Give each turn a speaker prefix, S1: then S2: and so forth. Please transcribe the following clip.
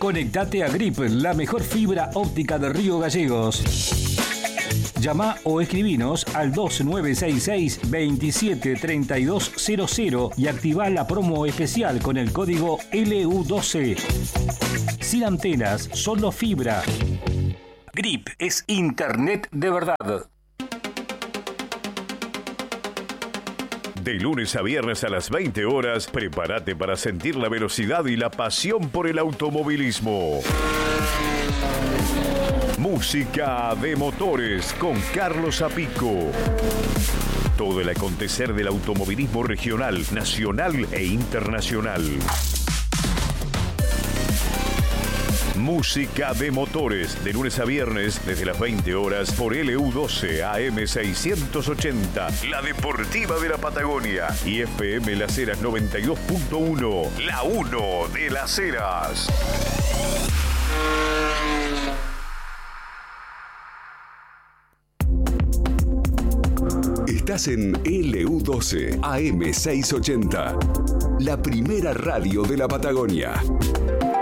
S1: Conectate a Grip, la mejor fibra óptica de Río Gallegos. Llama o escribinos al 2966-273200 y activa la promo especial con el código LU12. Sin antenas, solo fibra. Grip es internet de verdad.
S2: De lunes a viernes a las 20 horas, prepárate para sentir la velocidad y la pasión por el automovilismo. Música de motores con Carlos Apico. Todo el acontecer del automovilismo regional, nacional e internacional. Música de motores, de lunes a viernes, desde las 20 horas, por LU12 AM 680, la deportiva de la Patagonia, y FM Las Heras 92.1, la 1 de Las Heras.
S3: Estás en LU12 AM 680, la primera radio de la Patagonia.